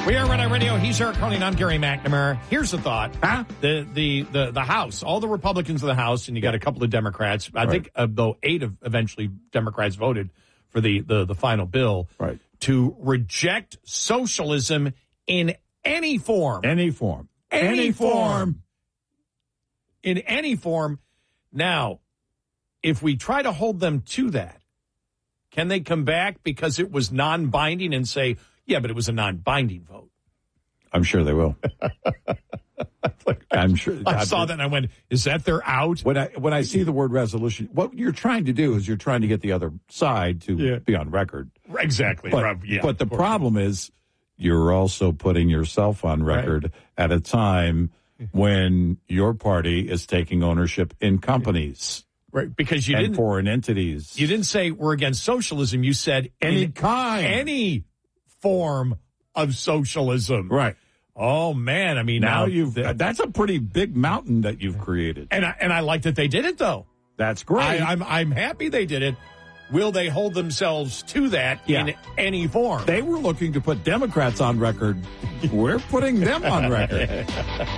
We are Red Eye Radio. He's Eric Coney, and I'm Gary McNamara. Here's the thought. Huh? The House, all the Republicans of the House, and you got a couple of Democrats. I think, though, 8 of eventually Democrats voted for the final bill. Right. To reject socialism in any form. Any form. Any form. In any form. Now, if we try to hold them to that, can they come back because it was non-binding and say, yeah, but it was a non-binding vote? I'm sure they will. I'm sure. I saw that and I went, is that they're out? When I see the word resolution, what you're trying to do is you're trying to get the other side to be on record. Exactly. But the problem is you're also putting yourself on record at a time when your party is taking ownership in companies. Right, because you didn't foreign entities. You didn't say we're against socialism. You said any kind, any form of socialism. Right. Oh man, I mean now that's a pretty big mountain that you've created. And I like that they did it though. That's great. I'm happy they did it. Will they hold themselves to that in any form? They were looking to put Democrats on record. We're putting them on record.